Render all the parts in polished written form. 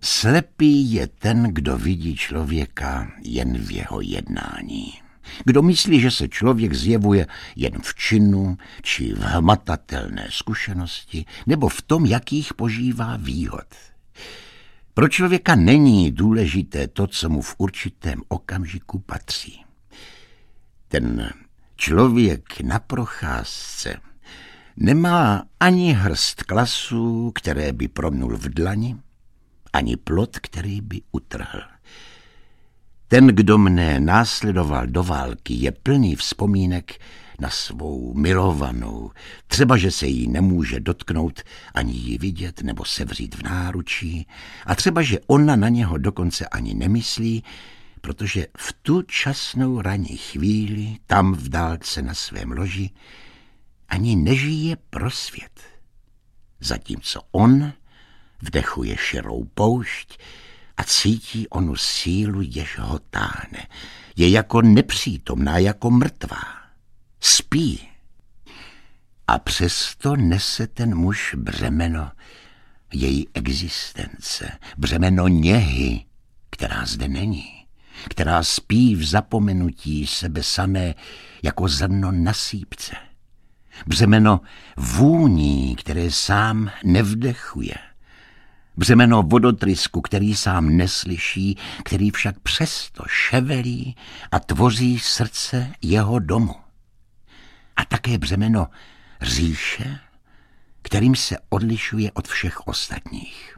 Slepý je ten, kdo vidí člověka jen v jeho jednání. Kdo myslí, že se člověk zjevuje jen v činu či v hmatatelné zkušenosti nebo v tom, jakých požívá výhod. Pro člověka není důležité to, co mu v určitém okamžiku patří. Ten člověk na procházce nemá ani hrst klasů, které by promnul v dlani, ani plot, který by utrhl. Ten, kdo mne následoval do války, je plný vzpomínek na svou milovanou, třeba, že se jí nemůže dotknout, ani ji vidět nebo sevřít v náručí, a třeba, že ona na něho dokonce ani nemyslí, protože v tu časnou ranní chvíli, tam v dálce na svém loži, ani nežije pro svět. Zatímco on vdechuje širou poušť a cítí onu sílu, jež ho táhne. Je jako nepřítomná, jako mrtvá. Spí. A přesto nese ten muž břemeno její existence, břemeno něhy, která zde není, která spí v zapomenutí sebe samé jako zrno na sýpce. Břemeno vůní, které sám nevdechuje. Břemeno vodotrysku, který sám neslyší, který však přesto ševelí a tvoří srdce jeho domu. A také břemeno říše, kterým se odlišuje od všech ostatních.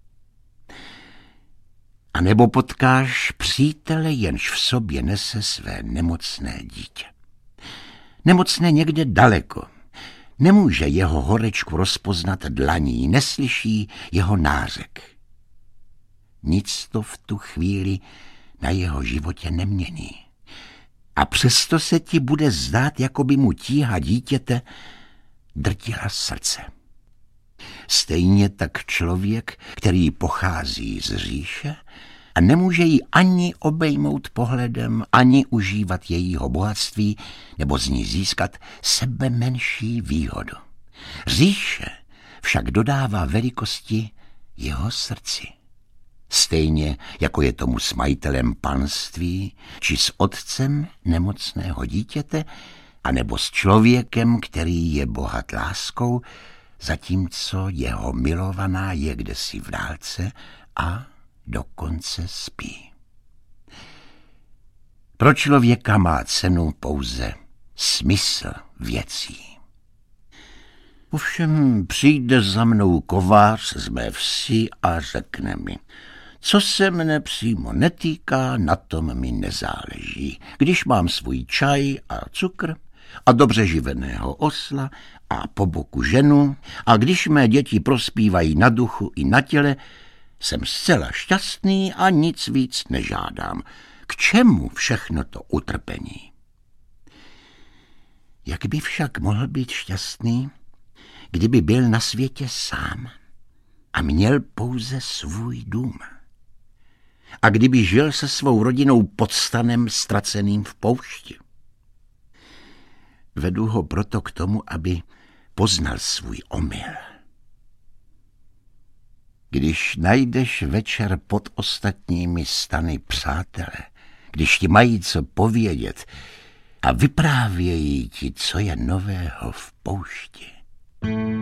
A nebo potkáš přítele, jenž v sobě nese své nemocné dítě. Nemocné někde daleko. Nemůže jeho horečku rozpoznat dlaní, neslyší jeho nářek. Nic to v tu chvíli na jeho životě nemění. A přesto se ti bude zdát, jako by mu tíha dítěte drtila srdce. Stejně tak člověk, který pochází z říše a nemůže ji ani obejmout pohledem, ani užívat jejího bohatství, nebo z ní získat sebe menší výhodu. Říše však dodává velikosti jeho srdci. Stejně jako je tomu s majitelem panství, či s otcem nemocného dítěte, anebo s člověkem, který je bohat láskou, zatímco jeho milovaná je kdesi v dálce a dokonce spí. Pro člověka má cenu pouze smysl věcí. Ovšem přijde za mnou kovář z mé vsi a řekne mi: co se mne přímo netýká, na tom mi nezáleží. Když mám svůj čaj a cukr a dobře živeného osla a po boku ženu, a když mé děti prospívají na duchu i na těle, jsem zcela šťastný a nic víc nežádám. K čemu všechno to utrpení? Jak by však mohl být šťastný, kdyby byl na světě sám a měl pouze svůj dům? A kdyby žil se svou rodinou pod stanem ztraceným v poušti? Vedu ho proto k tomu, aby poznal svůj omyl. Když najdeš večer pod ostatními stany přátele, když ti mají co povědět a vyprávějí ti, co je nového v poušti,